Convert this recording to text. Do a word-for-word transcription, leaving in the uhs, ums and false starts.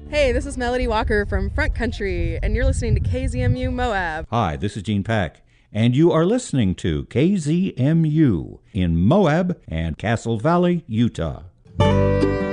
Hey, this is Melody Walker from Front Country, and you're listening to K Z M U Moab. Hi, this is Gene Pack, and you are listening to K Z M U in Moab and Castle Valley, Utah.